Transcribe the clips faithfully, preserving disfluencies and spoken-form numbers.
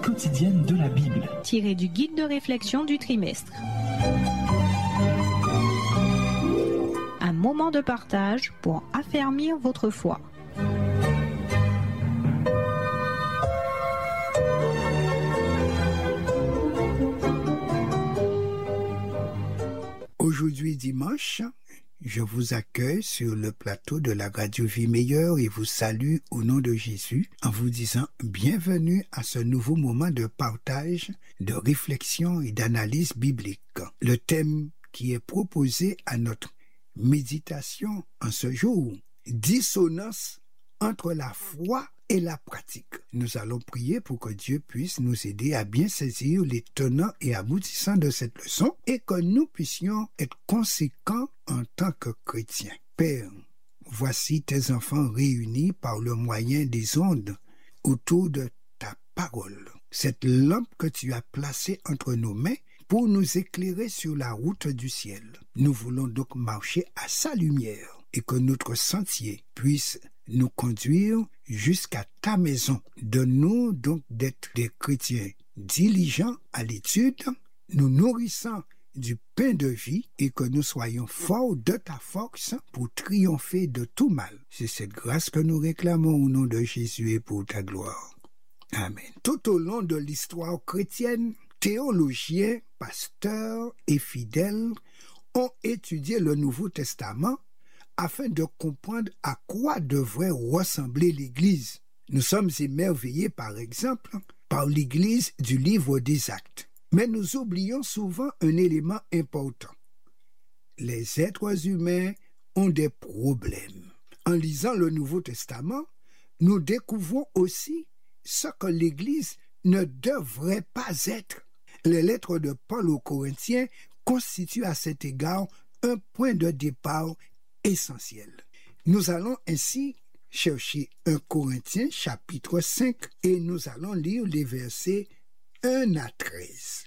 quotidienne de la Bible. Tiré du guide de réflexion du trimestre. Un moment de partage pour affermir votre foi. Aujourd'hui dimanche, je vous accueille sur le plateau de la radio Vie Meilleure et vous salue au nom de Jésus en vous disant bienvenue à ce nouveau moment de partage, de réflexion et d'analyse biblique. Le thème qui est proposé à notre méditation en ce jour, dissonance entre la foi et la pratique. Nous allons prier pour que Dieu puisse nous aider à bien saisir les tenants et aboutissants de cette leçon et que nous puissions être conséquents en tant que chrétiens. Père, voici tes enfants réunis par le moyen des ondes autour de ta parole. Cette lampe que tu as placée entre nos mains pour nous éclairer sur la route du ciel. Nous voulons donc marcher à sa lumière et que notre sentier puisse nous conduire jusqu'à ta maison. Donne-nous donc d'être des chrétiens diligents à l'étude, nous nourrissant du pain de vie et que nous soyons forts de ta force pour triompher de tout mal. C'est cette grâce que nous réclamons au nom de Jésus et pour ta gloire. Amen. Tout au long de l'histoire chrétienne, théologiens, pasteurs et fidèles ont étudié le Nouveau Testament afin de comprendre à quoi devrait ressembler l'Église. Nous sommes émerveillés, par exemple, par l'Église du livre des Actes. Mais nous oublions souvent un élément important. Les êtres humains ont des problèmes. En lisant le Nouveau Testament, nous découvrons aussi ce que l'Église ne devrait pas être. Les lettres de Paul aux Corinthiens constituent à cet égard un point de départ essentiel. Nous allons ainsi chercher un Corinthiens chapitre cinq et nous allons lire les versets un à treize.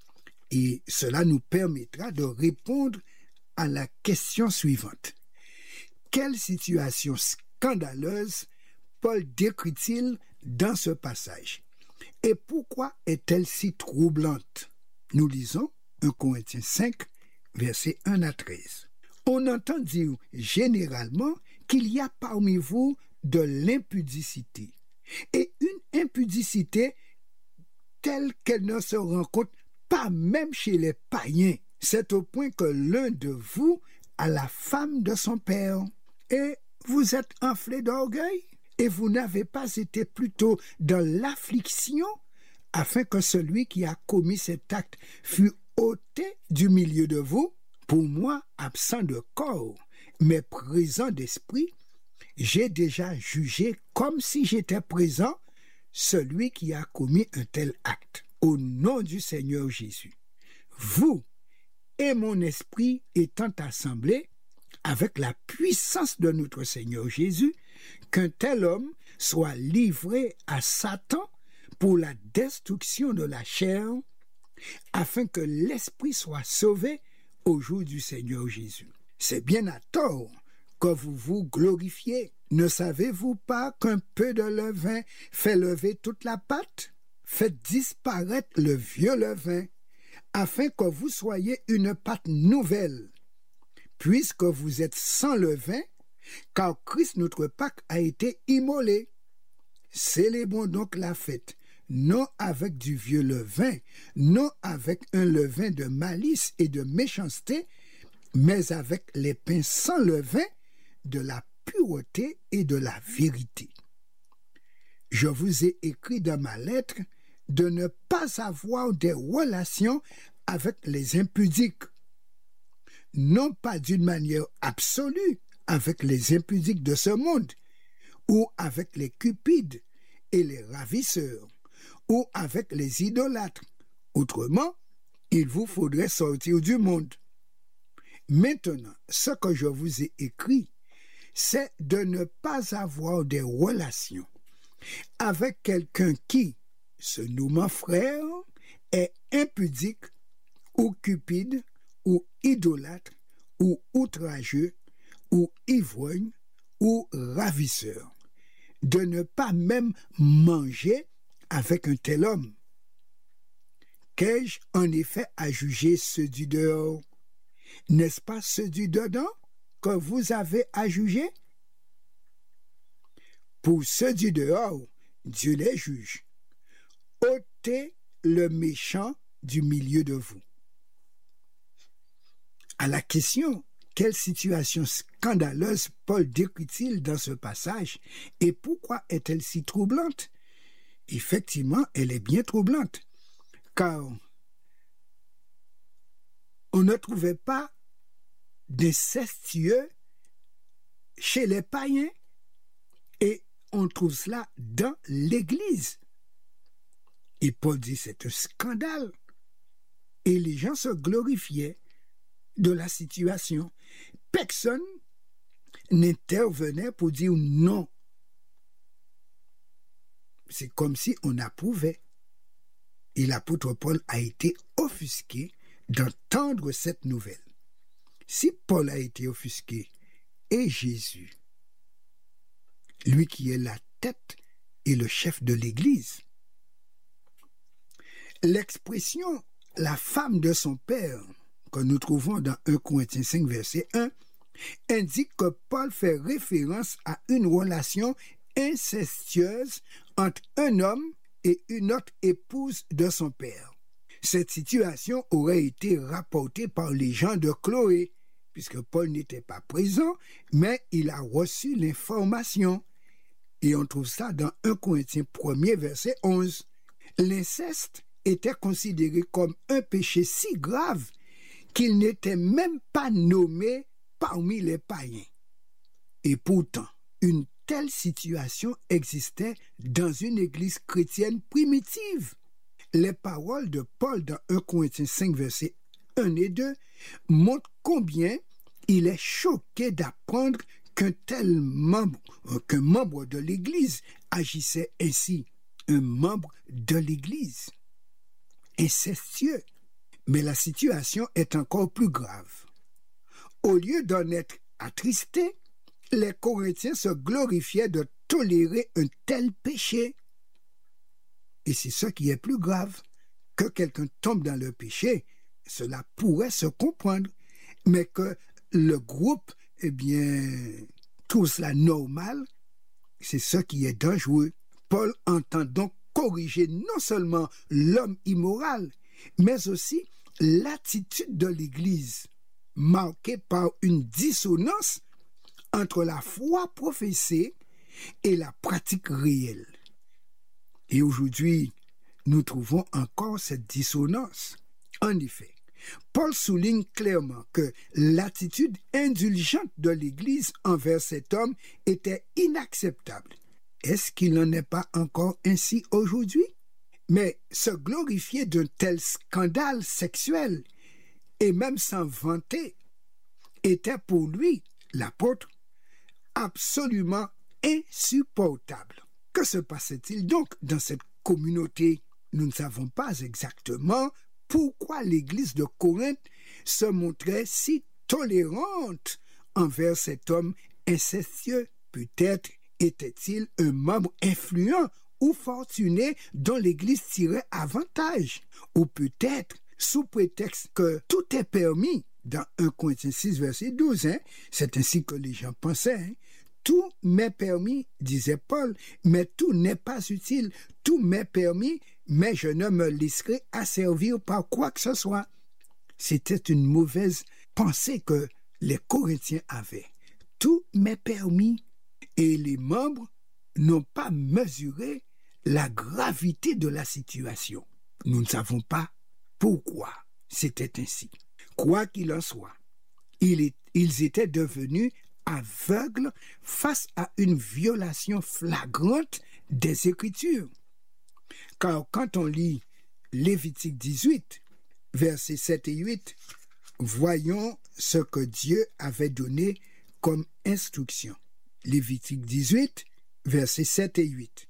Et cela nous permettra de répondre à la question suivante. Quelle situation scandaleuse Paul décrit-il dans ce passage? Et pourquoi est-elle si troublante? Nous lisons un Corinthiens cinq, versets un à treize. On entend dire généralement qu'il y a parmi vous de l'impudicité. Et une impudicité telle qu'elle ne se rencontre pas même chez les païens. C'est au point que l'un de vous a la femme de son père. Et vous êtes enflé d'orgueil. Et vous n'avez pas été plutôt dans l'affliction afin que celui qui a commis cet acte fût ôté du milieu de vous. Pour moi, absent de corps, mais présent d'esprit, j'ai déjà jugé comme si j'étais présent celui qui a commis un tel acte. Au nom du Seigneur Jésus, vous et mon esprit étant assemblés avec la puissance de notre Seigneur Jésus, qu'un tel homme soit livré à Satan pour la destruction de la chair, afin que l'esprit soit sauvé au jour du Seigneur Jésus. C'est bien à tort que vous vous glorifiez. Ne savez-vous pas qu'un peu de levain fait lever toute la pâte? Faites disparaître le vieux levain, afin que vous soyez une pâte nouvelle, puisque vous êtes sans levain, car Christ notre Pâque a été immolé. Célébrons donc la fête, non avec du vieux levain, non avec un levain de malice et de méchanceté, mais avec les pains sans levain de la pureté et de la vérité. Je vous ai écrit dans ma lettre de ne pas avoir des relations avec les impudiques, non pas d'une manière absolue avec les impudiques de ce monde, ou avec les cupides et les ravisseurs, ou avec les idolâtres. Autrement, il vous faudrait sortir du monde. Maintenant, ce que je vous ai écrit, c'est de ne pas avoir des relations avec quelqu'un qui, se nommant frère, est impudique, ou cupide, ou idolâtre, ou outrageux, ou ivrogne, ou ravisseur. De ne pas même manger avec un tel homme. qu'ai-je en effet à juger ceux du dehors? N'est-ce pas ceux du dedans que vous avez à juger? Pour ceux du dehors, Dieu les juge. Ôtez le méchant du milieu de vous. À la question, quelle situation scandaleuse Paul décrit-il dans ce passage et pourquoi est-elle si troublante? Effectivement, elle est bien troublante, car on ne trouvait pas d'incestueux chez les païens et on trouve cela dans l'Église. Et Paul dit c'est un scandale. Et les gens se glorifiaient de la situation. Personne n'intervenait pour dire non. C'est comme si on approuvait. Et l'apôtre Paul a été offusqué d'entendre cette nouvelle. Si Paul a été offusqué, et Jésus, lui qui est la tête et le chef de l'Église, l'expression « la femme de son père » que nous trouvons dans premier Corinthiens cinq, verset un, indique que Paul fait référence à une relation incestueuse entre un homme et une autre épouse de son père. Cette situation aurait été rapportée par les gens de Chloé, puisque Paul n'était pas présent, mais il a reçu l'information. Et on trouve ça dans premier Corinthiens un, verset onze. L'inceste était considéré comme un péché si grave qu'il n'était même pas nommé parmi les païens. Et pourtant, une telle situation existait dans une église chrétienne primitive. Les paroles de Paul dans premier Corinthiens cinq, versets un et deux montrent combien il est choqué d'apprendre qu'un tel membre, qu'un membre de l'église agissait ainsi, un membre de l'église. Incestueux. Mais la situation est encore plus grave. Au lieu d'en être attristés, les Corinthiens se glorifiaient de tolérer un tel péché. Et c'est ce qui est plus grave. Que quelqu'un tombe dans le péché, cela pourrait se comprendre, mais que le groupe, eh bien, trouve cela normal, c'est ce qui est dangereux. Paul entend donc corriger non seulement l'homme immoral, mais aussi l'attitude de l'Église, marquée par une dissonance entre la foi professée et la pratique réelle. Et aujourd'hui, nous trouvons encore cette dissonance. En effet, Paul souligne clairement que l'attitude indulgente de l'Église envers cet homme était inacceptable. Est-ce qu'il n'en est pas encore ainsi aujourd'hui? Mais se glorifier d'un tel scandale sexuel, et même s'en vanter, était pour lui, l'apôtre, absolument insupportable. Que se passait-il donc dans cette communauté? Nous ne savons pas exactement pourquoi l'Église de Corinthe se montrait si tolérante envers cet homme incestueux. Peut-être était-il un membre influent ou fortuné dont l'Église tirait avantage. Ou peut-être, sous prétexte que tout est permis, dans premier Corinthiens six, verset douze, hein, c'est ainsi que les gens pensaient, hein, tout m'est permis, disait Paul, mais tout n'est pas utile. Tout m'est permis, mais je ne me laisserai asservir par quoi que ce soit. C'était une mauvaise pensée que les Corinthiens avaient. Tout m'est permis. Et les membres n'ont pas mesuré la gravité de la situation. Nous ne savons pas pourquoi c'était ainsi. Quoi qu'il en soit, ils étaient devenus aveugles face à une violation flagrante des Écritures. Car quand on lit Lévitique dix-huit, versets sept et huit, voyons ce que Dieu avait donné comme instruction. Lévitique dix-huit, versets sept et huit.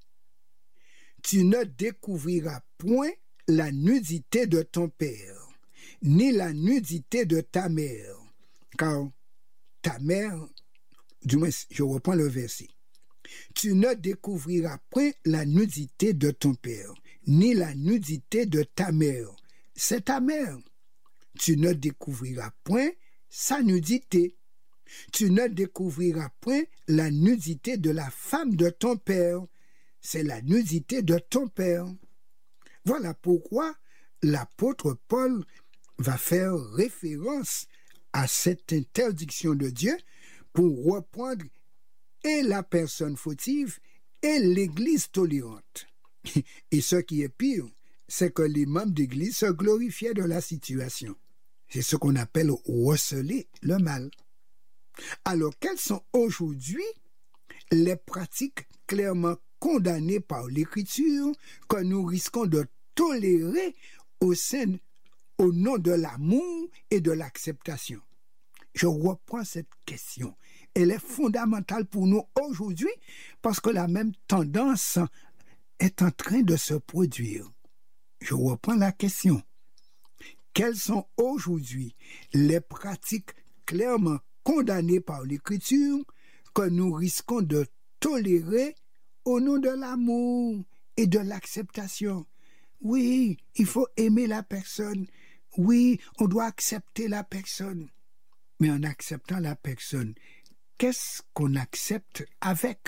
Tu ne découvriras point la nudité de ton père, ni la nudité de ta mère, car ta mère, du moins, je reprends le verset. Tu ne découvriras point la nudité de ton père, ni la nudité de ta mère, c'est ta mère. Tu ne découvriras point sa nudité. Tu ne découvriras point la nudité de la femme de ton père. C'est la nudité de ton père. Voilà pourquoi l'apôtre Paul va faire référence à cette interdiction de Dieu pour reprendre et la personne fautive et l'Église tolérante. Et ce qui est pire, c'est que les membres d'Église se glorifiaient de la situation. C'est ce qu'on appelle receler le mal. Alors, quelles sont aujourd'hui les pratiques clairement condamnées par l'Écriture que nous risquons de tolérer au sein, au nom de l'amour et de l'acceptation? Je reprends cette question. Elle est fondamentale pour nous aujourd'hui parce que la même tendance est en train de se produire. Je reprends la question. Quelles sont aujourd'hui les pratiques clairement condamnées par l'Écriture que nous risquons de tolérer au nom de l'amour et de l'acceptation? Oui, il faut aimer la personne. Oui, on doit accepter la personne. Mais en acceptant la personne, qu'est-ce qu'on accepte avec?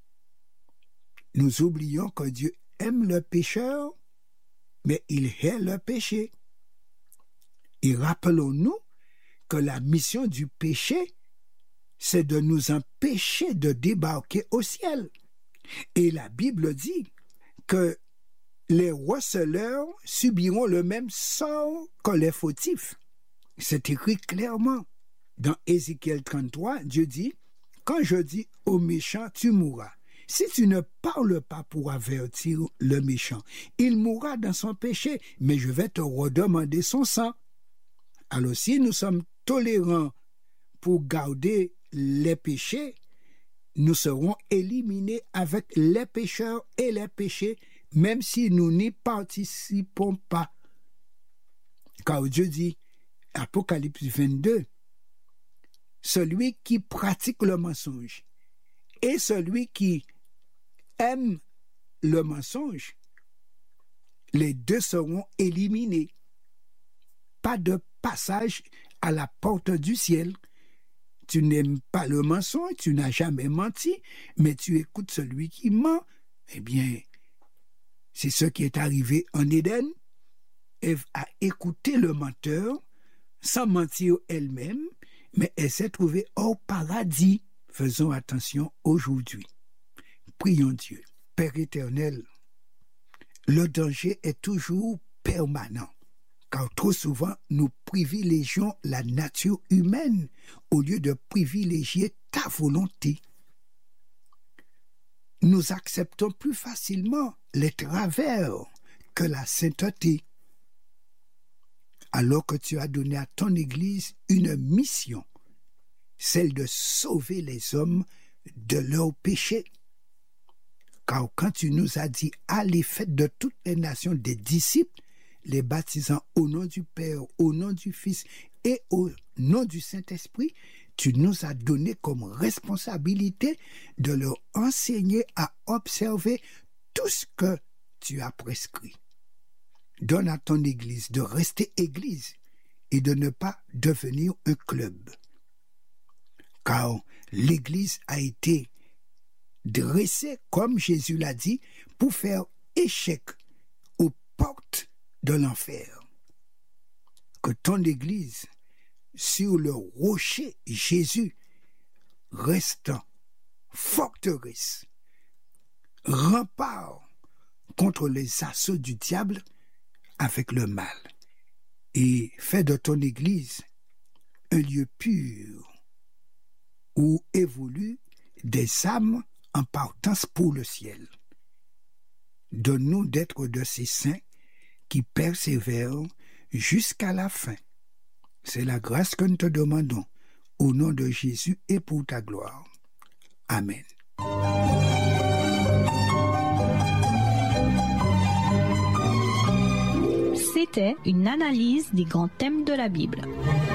Nous oublions que Dieu aime le pécheur, mais il hait le péché. Et rappelons-nous que la mission du péché, c'est de nous empêcher de débarquer au ciel. Et la Bible dit que les receleurs subiront le même sort que les fautifs. C'est écrit clairement. Dans Ézéchiel trente-trois, Dieu dit, « Quand je dis au méchant, tu mourras. Si tu ne parles pas pour avertir le méchant, il mourra dans son péché, mais je vais te redemander son sang. » Alors si nous sommes tolérants pour garder les péchés, nous serons éliminés avec les pécheurs et les péchés, même si nous n'y participons pas. Car Dieu dit, Apocalypse vingt-deux, celui qui pratique le mensonge et celui qui aime le mensonge, les deux seront éliminés. Pas de passage à la porte du ciel. Tu n'aimes pas le mensonge, tu n'as jamais menti, mais tu écoutes celui qui ment. Eh bien, c'est ce qui est arrivé en Éden. Ève a écouté le menteur sans mentir elle-même, mais elle s'est trouvée hors paradis. Faisons attention aujourd'hui. Prions Dieu. Père éternel, le danger est toujours permanent, car trop souvent nous privilégions la nature humaine au lieu de privilégier ta volonté. Nous acceptons plus facilement les travers que la sainteté, alors que tu as donné à ton Église une mission, celle de sauver les hommes de leurs péchés. Car quand tu nous as dit « Allez, faites de toutes les nations des disciples », les baptisant au nom du Père, au nom du Fils et au nom du Saint-Esprit, tu nous as donné comme responsabilité de leur enseigner à observer tout ce que tu as prescrit. Donne à ton Église de rester Église et de ne pas devenir un club. Car l'Église a été dressée, comme Jésus l'a dit, pour faire échec aux portes de l'enfer. Que ton Église, sur le rocher Jésus, restant forteresse, rempart contre les assauts du diable avec le mal, et fais de ton Église un lieu pur où évoluent des âmes en partance pour le ciel. Donne-nous d'être de ces saints qui persévèrent jusqu'à la fin. C'est la grâce que nous te demandons au nom de Jésus et pour ta gloire. Amen. C'était une analyse des grands thèmes de la Bible.